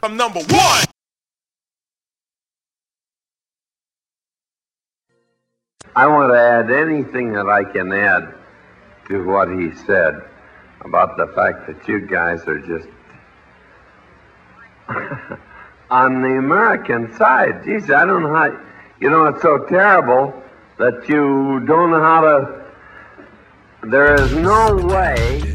I'm number one. I want to add anything that I can add to what he said about the fact that you guys are just on the American side. Geez, I don't know how, it's so terrible that you don't know how to, there is no way